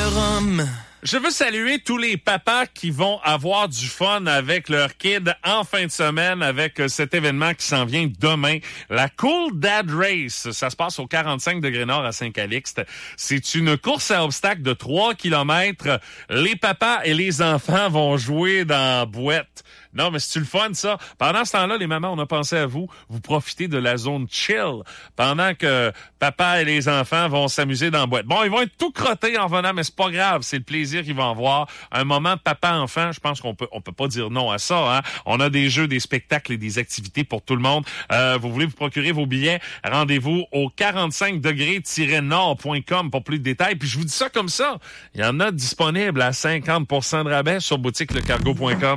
rhum. Je veux saluer tous les papas qui vont avoir du fun avec leur kid en fin de semaine avec cet événement qui s'en vient demain. La Cool Dad Race. Ça se passe au 45 degrés nord à Saint-Calixte. C'est une course à obstacles de 3 kilomètres. Les papas et les enfants vont jouer dans la boîte. Non, mais c'est-tu le fun, ça? Pendant ce temps-là, les mamans, on a pensé à vous. Vous profitez de la zone chill pendant que papa et les enfants vont s'amuser dans la boîte. Bon, ils vont être tout crottés en venant, mais c'est pas grave. C'est le plaisir qu'ils vont avoir. Un moment papa-enfant, je pense qu'on peut pas dire non à ça, hein? On a des jeux, des spectacles et des activités pour tout le monde. Vous voulez vous procurer vos billets? Rendez-vous au 45degrés-nord.com pour plus de détails. Puis je vous dis ça comme ça. Il y en a disponible à 50% de rabais sur boutiquelecargo.com.